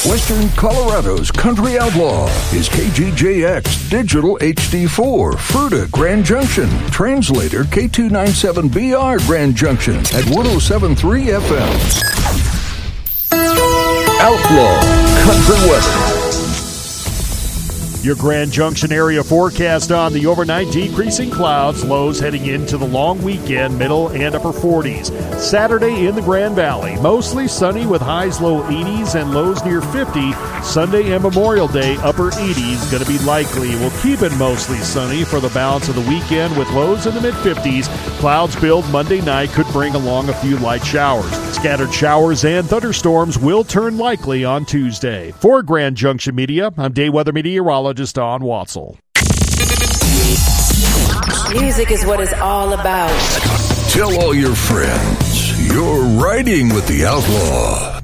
Western Colorado's Country Outlaw is KGJX Digital HD4, Fruita, Grand Junction. Translator K297BR, Grand Junction at 107.3 FM. Outlaw Country Weather. Your Grand Junction area forecast on the overnight: decreasing clouds, lows heading into the long weekend, middle and upper 40s. Saturday in the Grand Valley, mostly sunny with highs low 80s and lows near 50. Sunday and Memorial Day, upper 80s, going to be likely. We'll keep it mostly sunny for the balance of the weekend with lows in the mid-50s. Clouds build Monday night, could bring along a few light showers. Scattered showers and thunderstorms will turn likely on Tuesday. For Grand Junction Media, I'm day weather meteorologist Don Watzel. Music is what it's all about. Tell all your friends you're riding with the Outlaw.